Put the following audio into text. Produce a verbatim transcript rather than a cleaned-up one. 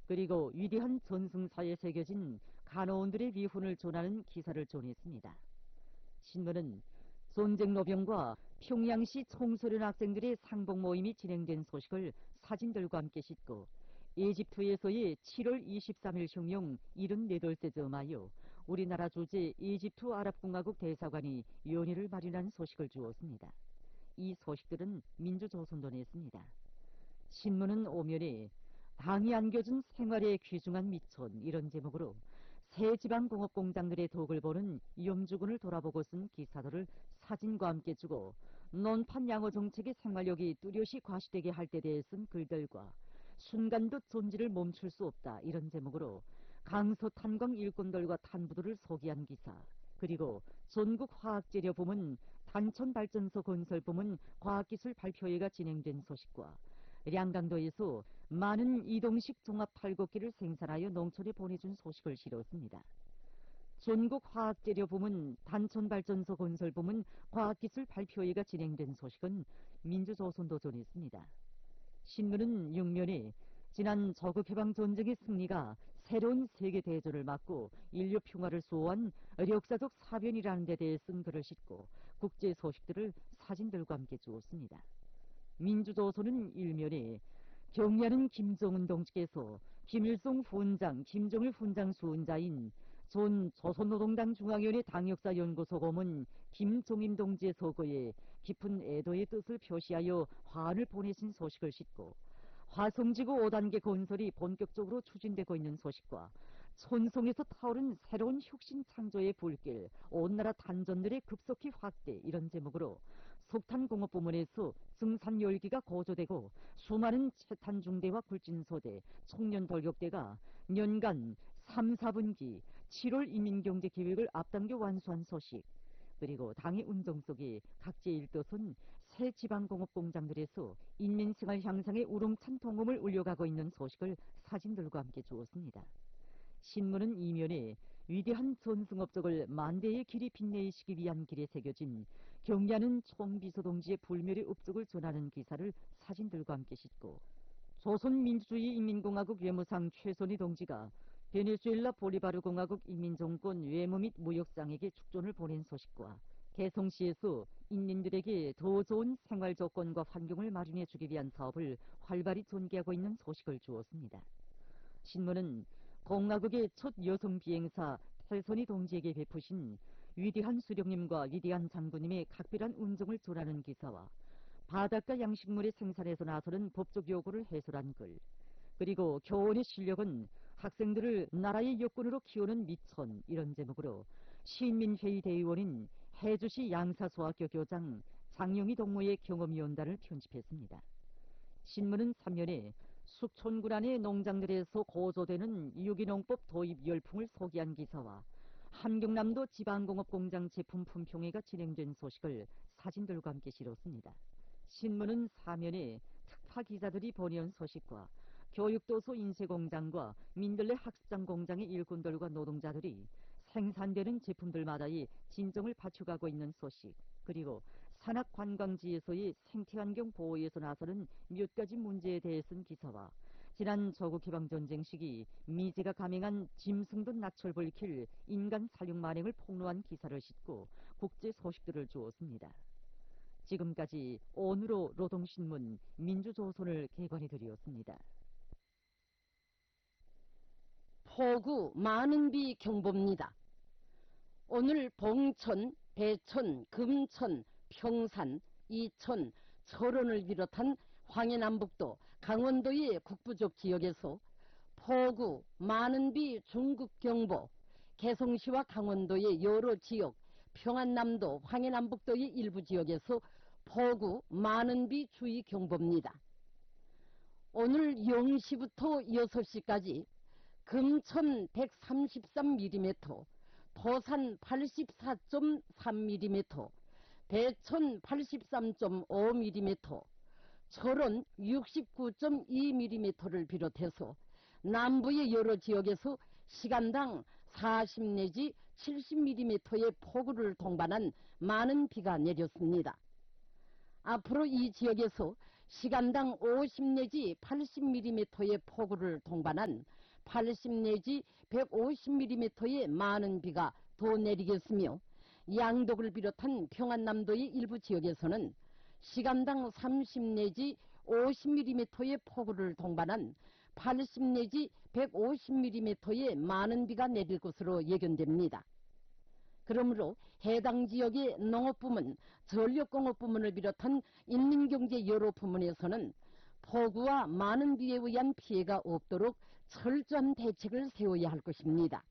그리고 위대한 전승사에 새겨진 간호원들의 위훈을 전하는 기사를 전했습니다. 신문은 전쟁 노병과 평양시 청소년 학생들의 상봉 모임이 진행된 소식을 사진들과 함께 싣고 이집트에서의 칠월 이십삼일 형령 칠십팔 세 점하여 우리나라 주재 이집트 아랍공화국 대사관이 연회를 마련한 소식을 주었습니다. 이 소식들은 민주조선도 냈습니다. 신문은 오면에 당이 안겨준 생활에 귀중한 미천 이런 제목으로 새 지방공업공장들의 덕을 보는 염주군을 돌아보고 쓴 기사들을 사진과 함께 주고 논판 양호 정책의 생활력이 뚜렷이 과시되게 할 때 대해 쓴 글들과 순간도 존재를 멈출 수 없다 이런 제목으로 강서 탄광 일꾼들과 탄부들을 소개한 기사, 그리고 전국화학재료 부문 단천발전소 건설 부문 과학기술 발표회가 진행된 소식과 량강도에서 많은 이동식 종합 팔곡기를 생산하여 농촌에 보내준 소식을 실었습니다. 전국화학재료 부문 단천발전소 건설 부문 과학기술 발표회가 진행된 소식은 민주조선도 전했습니다. 신문은 육면에 지난 저국해방전쟁의 승리가 새로운 세계대전을 막고 인류 평화를 수호한 역사적 사변이라는 데 대해 쓴 글을 싣고 국제 소식들을 사진들과 함께 주었습니다. 민주조선은 일면에 경리하는 김정은 동지께서 김일성 훈장, 김정일 훈장 수훈자인 전 조선노동당 중앙위원회 당역사연구소 고문 김종임 동지의 서거에 깊은 애도의 뜻을 표시하여 화환을 보내신 소식을 싣고 화성지구 오 단계 건설이 본격적으로 추진되고 있는 소식과 천송에서 타오른 새로운 혁신 창조의 불길, 온나라 탄전들의 급속히 확대 이런 제목으로 석탄공업 부문에서 증산 열기가 고조되고 수많은 채탄 중대와 굴진소대, 청년 돌격대가 년간 삼, 사분기 칠월 인민경제계획을 앞당겨 완수한 소식, 그리고 당의 운동 속에 각지의 일도선 새 지방공업공장들에서 인민생활 향상의 우렁찬 통음을 울려가고 있는 소식을 사진들과 함께 주었습니다. 신문은 이면에 위대한 전승업적을 만대의 길이 빛내시기 위한 길에 새겨진 경리하는 총비서동지의 불멸의 업적을 전하는 기사를 사진들과 함께 싣고 조선민주주의인민공화국 외무상 최선희 동지가 베네수엘라 보리바르 공화국 인민정권 외무 및 무역상에게 축전을 보낸 소식과 개성시에서 인민들에게 더 좋은 생활 조건과 환경을 마련해 주기 위한 사업을 활발히 전개하고 있는 소식을 주었습니다. 신문은 공화국의 첫 여성 비행사 태선희 동지에게 베푸신 위대한 수령님과 위대한 장군님의 각별한 운정을 전하는 기사와 바닷가 양식물의 생산에서 나서는 법적 요구를 해설한 글, 그리고 교원의 실력은 학생들을 나라의 여건으로 키우는 미천 이런 제목으로 시민회의 대의원인 해주시 양사소학교 교장 장영희 동무의 경험위원단을 편집했습니다. 신문은 삼 면에 숙촌군 안의 농장들에서 고조되는 유기농법 도입 열풍을 소개한 기사와 함경남도 지방공업공장 제품 품평회가 진행된 소식을 사진들과 함께 실었습니다. 신문은 사 면에 특파 기자들이 보내온 소식과 교육도서 인쇄공장과 민들레 학습장 공장의 일꾼들과 노동자들이 생산되는 제품들마다의 진정을 받쳐가고 있는 소식, 그리고 산악관광지에서의 생태환경 보호에서 나서는 몇 가지 문제에 대해 쓴 기사와 지난 조국해방전쟁 시기 미제가 감행한 짐승든 낯을 밝힐 인간 살육 만행을 폭로한 기사를 싣고 국제 소식들을 주었습니다. 지금까지 오늘로 노동신문 민주조선을 개관해드렸습니다. 포구 많은 비 경보입니다. 오늘 봉천, 배천, 금천, 평산, 이천, 철원을 비롯한 황해남북도, 강원도의 국부족 지역에서 포구 많은 비 중국경보, 개성시와 강원도의 여러 지역, 평안남도, 황해남북도의 일부 지역에서 포구 많은 비 주의 경보입니다. 오늘 영 시부터 여섯 시까지 금천 백삼십삼 밀리미터, 도산 팔십사 점 삼 밀리미터, 대천 팔십삼 점 오 밀리미터, 철원 육십구 점 이 밀리미터를 비롯해서 남부의 여러 지역에서 시간당 사십 내지 칠십 밀리미터의 폭우를 동반한 많은 비가 내렸습니다. 앞으로 이 지역에서 시간당 오십 내지 팔십 밀리미터의 폭우를 동반한 팔십 내지 백오십 밀리미터의 많은 비가 더 내리겠으며 양덕을 비롯한 평안남도의 일부 지역에서는 시간당 삼십 내지 오십 밀리미터의 폭우를 동반한 팔십 내지 백오십 밀리미터의 많은 비가 내릴 것으로 예견됩니다. 그러므로 해당 지역의 농업부문, 전력공업부문을 비롯한 인민경제 여러 부문에서는 폭우와 많은 비에 의한 피해가 없도록 철저한 대책을 세워야 할 것입니다.